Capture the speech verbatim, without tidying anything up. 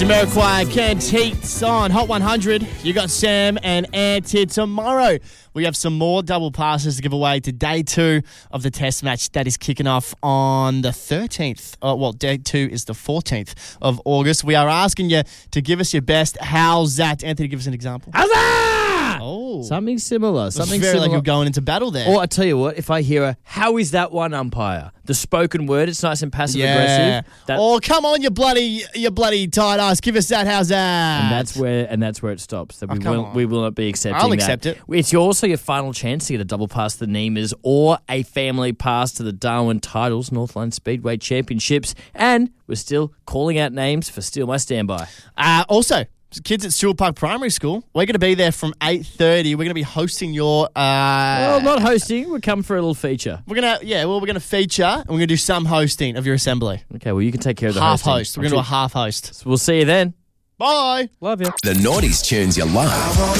Jamiroquai, Kent Heats on Hot one hundred. You got Sam and Ant here tomorrow. We have some more double passes to give away to day two of the test match that is kicking off on the thirteenth. Uh, well, day two is the fourteenth of August. We are asking you to give us your best. How's that? Anthony, give us an example. How's that? Oh. Something similar. Something very similar. like you're going into battle there. Or I tell you what, if I hear a, how is that one, umpire? The spoken word, it's nice and passive yeah. aggressive. That, oh, come on, you bloody, you bloody tight ass. Give us that. How's that? and that's where and that's where it stops. That Oh, we come will on. we will not be accepting I'll that. accept it. It's also your final chance to get a double pass to the Neemers or a family pass to the Darwin Titles, Northline Speedway Championships, and we're still calling out names for Steal My Standby. Uh, also, kids at Stewart Park Primary School, we're going to be there from eight thirty. We're going to be hosting your... Uh, Well, not hosting. We're coming for a little feature. We're going to, yeah, well, we're going to feature and we're going to do some hosting of your assembly. Okay, well, you can take care of the Half hosting. host. We're going to do a half host. So we'll see you then. Bye. Love you. The noughties tunes you love.